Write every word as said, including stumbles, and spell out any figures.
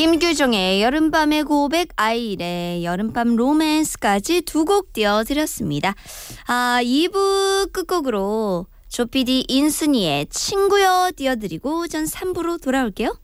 임규정의 여름밤의 고백, 아이일의 여름밤 로맨스까지 두 곡 띄워드렸습니다. 아, 이 부 끝곡으로 조피디 인순이의 친구여 띄워드리고 전 삼 부로 돌아올게요.